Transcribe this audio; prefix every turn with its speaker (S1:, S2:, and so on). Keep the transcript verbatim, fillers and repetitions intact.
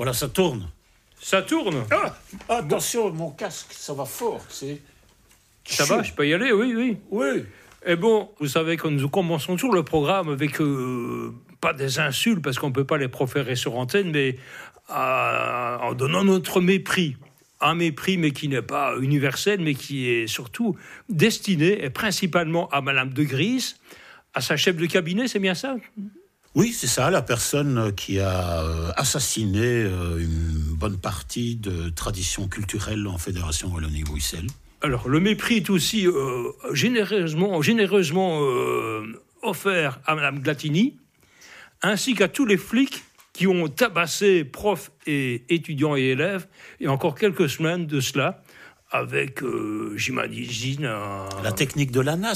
S1: Voilà, ça tourne.
S2: Ça tourne.
S1: Ah, attention, bon. Mon casque, ça va fort. C'est...
S2: Ça va, je peux y aller, oui, oui.
S1: Oui.
S2: Et bon, vous savez que nous commençons toujours le programme avec, euh, pas des insultes, parce qu'on ne peut pas les proférer sur antenne, mais euh, en donnant notre mépris. Un mépris, mais qui n'est pas universel, mais qui est surtout destiné, et principalement à Madame de Gries, à sa chef de cabinet, c'est bien ça ?
S1: Oui, c'est ça, la personne qui a assassiné une bonne partie de traditions culturelles en Fédération Wallonie-Bruxelles.
S2: Alors, le mépris est aussi euh, généreusement, généreusement euh, offert à Mme Glatini, ainsi qu'à tous les flics qui ont tabassé profs et étudiants et élèves, il y a encore quelques semaines de cela, avec, euh, j'imagine... Un...
S1: La technique de l'A N A S,